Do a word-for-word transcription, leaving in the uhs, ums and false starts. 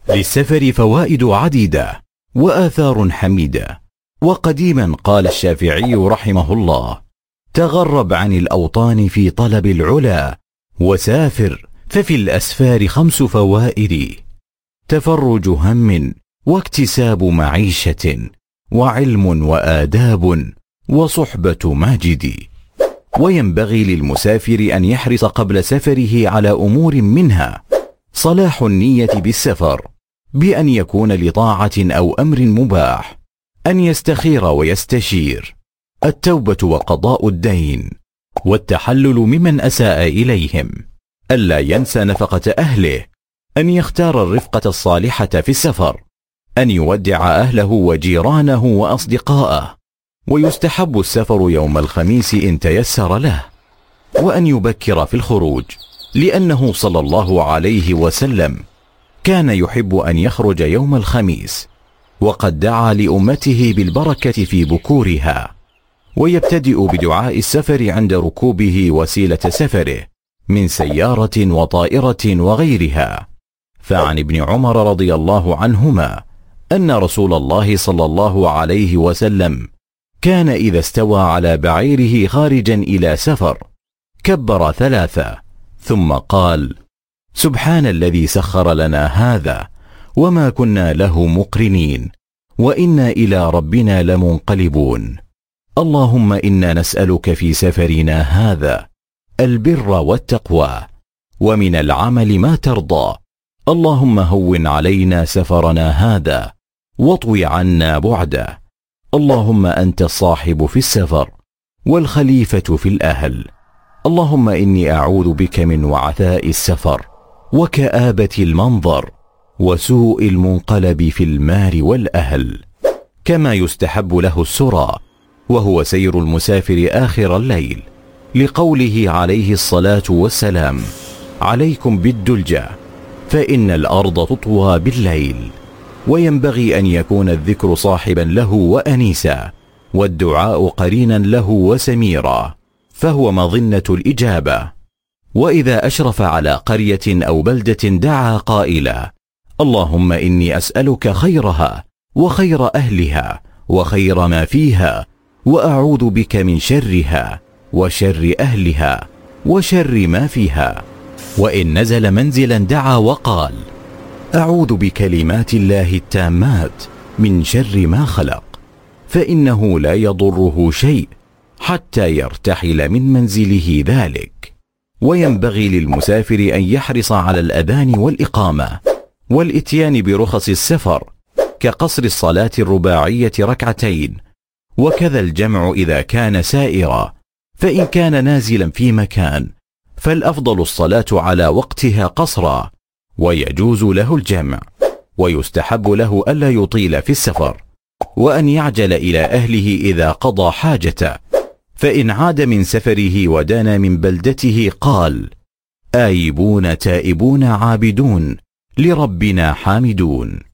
للسفر فوائد عديدة وآثار حميدة. وقديما قال الشافعي رحمه الله: تغرب عن الأوطان في طلب العلا، وسافر ففي الأسفار خمس فوائد: تفرج هم، واكتساب معيشة، وعلم وآداب، وصحبة ماجد. وينبغي للمسافر أن يحرص قبل سفره على أمور منها صلاح النية بالسفر، بأن يكون لطاعة أو أمر مباح، أن يستخير ويستشير، التوبة وقضاء الدين، والتحلل ممن أساء إليهم، ألا ينسى نفقة أهله، أن يختار الرفقة الصالحة في السفر، أن يودع أهله وجيرانه وأصدقاءه. ويستحب السفر يوم الخميس إن تيسر له، وأن يبكر في الخروج، لأنه صلى الله عليه وسلم كان يحب أن يخرج يوم الخميس، وقد دعا لأمته بالبركة في بكورها. ويبتدئ بدعاء السفر عند ركوبه وسيلة سفره من سيارة وطائرة وغيرها. فعن ابن عمر رضي الله عنهما أن رسول الله صلى الله عليه وسلم كان إذا استوى على بعيره خارجا إلى سفر كبر ثلاثة، ثم قال: سبحان الذي سخر لنا هذا وما كنا له مقرنين وإنا إلى ربنا لمنقلبون. اللهم إنا نسألك في سفرنا هذا البر والتقوى، ومن العمل ما ترضى. اللهم هون علينا سفرنا هذا واطوي عنا بعده. اللهم أنت الصاحب في السفر والخليفة في الأهل. اللهم إني أعوذ بك من وعثاء السفر وكآبة المنظر وسوء المنقلب في المال والأهل. كما يستحب له السرى، وهو سير المسافر آخر الليل، لقوله عليه الصلاة والسلام: عليكم بالدلجة فإن الأرض تطوى بالليل. وينبغي أن يكون الذكر صاحبا له وأنيسا، والدعاء قرينا له وسميرا، فهو مظنة الإجابة. وإذا أشرف على قرية أو بلدة دعا قائلا: اللهم إني أسألك خيرها وخير أهلها وخير ما فيها، وأعوذ بك من شرها وشر أهلها وشر ما فيها. وإن نزل منزلا دعا وقال: أعوذ بكلمات الله التامات من شر ما خلق، فإنه لا يضره شيء حتى يرتحل من منزله ذلك. وينبغي للمسافر أن يحرص على الأذان والإقامة والإتيان برخص السفر، كقصر الصلاة الرباعية ركعتين، وكذا الجمع إذا كان سائرا. فإن كان نازلا في مكان فالأفضل الصلاة على وقتها قصرا، ويجوز له الجمع. ويستحب له ألا يطيل في السفر، وأن يعجل إلى أهله إذا قضى حاجته. فإن عاد من سفره ودنا من بلدته قال: آيبون تائبون عابدون لربنا حامدون.